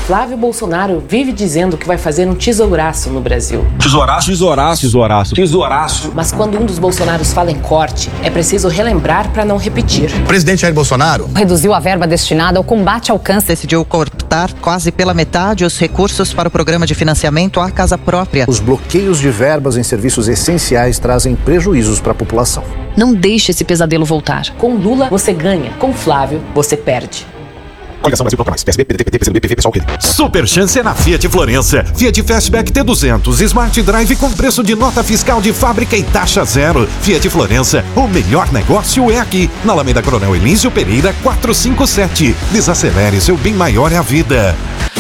Flávio Bolsonaro vive dizendo que vai fazer um tesouraço no Brasil. Tesouraço? Tesouraço. Tesouraço. Tesouraço. Mas quando um dos Bolsonaros fala em corte, é preciso relembrar para não repetir. O presidente Jair Bolsonaro reduziu a verba destinada ao combate ao câncer. Decidiu cortar quase pela metade os recursos para o programa de financiamento à casa própria. Os bloqueios de verbas em serviços essenciais trazem prejuízos para a população. Não deixe esse pesadelo voltar. Com Lula, você ganha. Com Flávio, você perde. Coligação Brasil Proclamais. PSB, PDT, PCdoB, PV, PSOL, PT. Super chance é na Fiat Florença. Fiat Fastback T200 Smart Drive com preço de nota fiscal de fábrica e taxa zero. Fiat Florença, o melhor negócio é aqui. Na Alameda Coronel Elísio Pereira 457. Desacelere, seu bem maior é a vida.